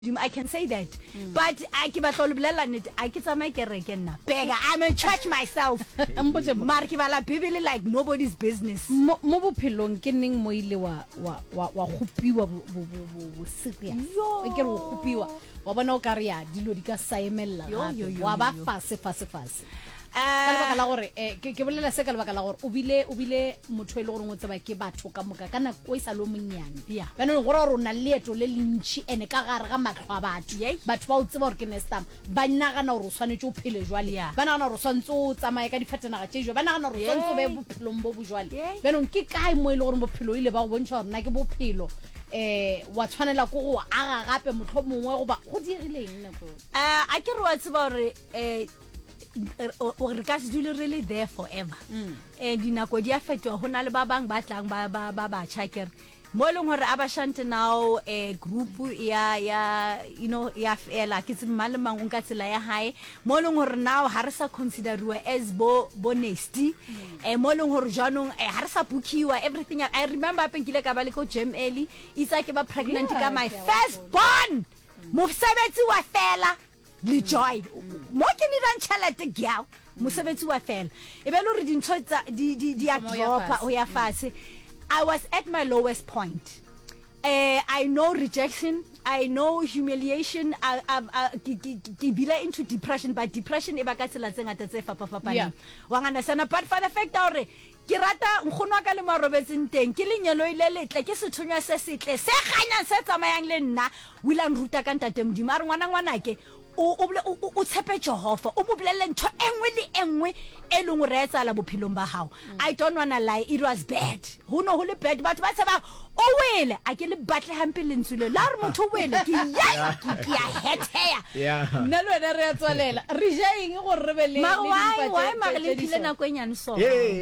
I can say that. But I keep a told I get a make a reckon. Beggar, I'm in church myself. Markivala Bibili like nobody's business. Mobo pilon kenning moile wa hupiwa sipia. Eke hupiwa. Wabana okaria dilo dika saimela. Waba fase. Kalabaka la gore ke bolela se kalabaka la gore o bile motho e le gore ngotse ba ke batho ka moka kana go isa lo monyane ba no gore rona leeto le lentshi ene ka gare ga matlho a batho ba o tseba gore ke nestam ba nagana gore o swanetse o phele jwale ba nagana gore o swantse o tsamaye ka diphatena ga tsejo ba nagana gore o swantse o be bophelong bo bojwale ba no ke kae mo ile gore bophelo ile ba go bontsha gore na ke bophelo wa tshwanela go go aga gape motho mongwe go ba go dirileng nna go a ke re wa tseba gore or because you really there forever dinako di a fetwa hona le ba bang ba tlang ba checker mo leng hore aba shante now group ya you know ya fela ke tsimale mang ka tsela ya hae mo leng hore now ha re sa considerwa as bonesty mo leng hore janong ha re sa bookiwa everything. I remember apengile ka ba le ko Gem Early itsa ke ba pregnant ka my first born mosebetsi wa fela le joy mo ke ni ran chalete gyao mosebetsi wa fela e be lo re dintho di a drop o ya fase. I was at my lowest point. I know rejection, I know humiliation, I bila into depression, but depression e ba ka tsela tse ngata tse fapafapane wa ngana sana. But for the fact hore ke rata nkgono ka le marobetseng teng ke lenyelo ile letle ke sethunya se setle se ganya se tsamayang le nna wilang ruta ka ntate modimo a re ngwana ke o tshepe Jehova o mo bolelle ntho engwe le engwe e leng re etsa la bophelong ba hao. I don't wanna lie, it was bad. Ho no ho le bad but ba tseba o wele a ke le batle hampe lentswele la re motho wele ke ya hetea nna lo ene re tswalela re jaeng go re be le why ma le tlile na ko nyane so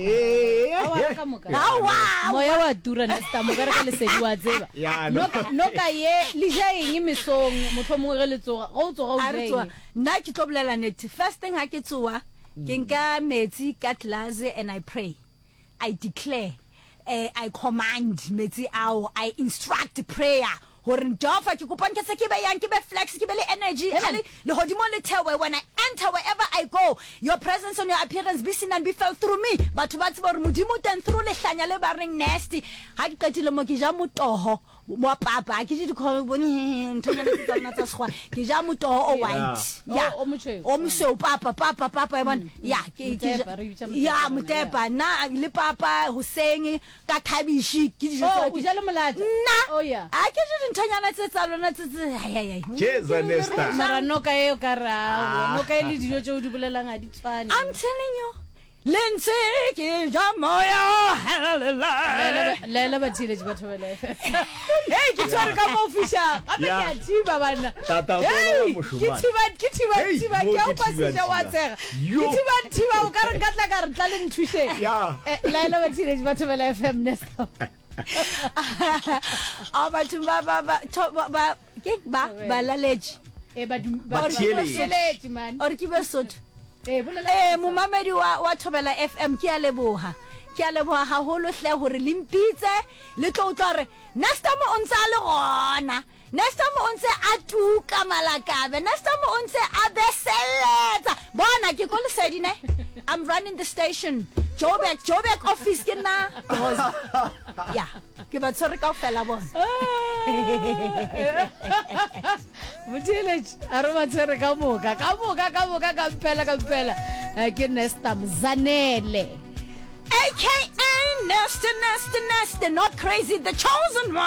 moya wa dura nesta mo ka le sedi wa tseba no ka ye le jaeng mesong motho mo re le tsoga go tsoga o nna ke tlobolela net. First thing ha ke tsoa ke nka metsi ka glass and I pray, I declare, I command metsi ao, I instruct prayer hore Jehova ke kopa nke se ke be yang ke be flex ke be le energy le hodimo le thewe when I enter wherever I go, your presence and your appearance be seen and be felt through me. Batho ba tseba hore modimo teng through le hlanya le ba reng nasty ha ke qetile mo ke ja motoho mo papa ke di go bone ntona le tsana tsa sgwa ke ja motoho o white o mosho papa e bona mutepa na le papa Hussein ka khabishi ke di o ja le molata a ke di ntonyana tse tsa lona tse Jeza Nesta mara no ka e ka ra no ka le dijo tse di bolelang a di tshwane. I'm telling you lense ke jamoya lela bathile di batho bele hey ke tsare ka mo official a be ke thiba bana tata o moshuma ke thiba ke o pasija wa tsega ke thiba o ka re gatla ka re tla le nthuse lela bathile di batho bele FM Nesta batho ba laleji ba tiele man or ke besotho momamedi wa Thobela FM ke a leboha haholo hle hore le mpitse le tlo utlwa re Nesta mo o ntse a le gona, Nesta mo o ntse a tuka malakabe, Nesta mo o ntse a beseletsa bona ke go le sedine. I'm running the station Joburg office ke na ke ba tsore ka fela bona motile a re ba tsere ka moka ka mpela ke Nesta Mzanele aka Nesta, not crazy, the chosen one.